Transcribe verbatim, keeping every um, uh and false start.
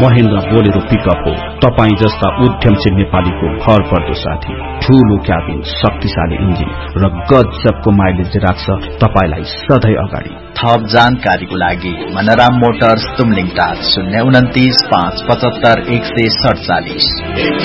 Mahendra Bolero pickup हो तपाई जस्ता उद्यमशील नेपालीको भर पर्दो साथी। ठूलो क्याबिन, शक्तिशाली इन्जिन र गजबको माइलेज राख्छ तपाईलाई सधैँ अगाडि। थप जानकारीको लागि मनराम मोटर्स तुमलिङ टार शून्य उन्तिस पाँच पचहत्तर एक सय सडचालिस।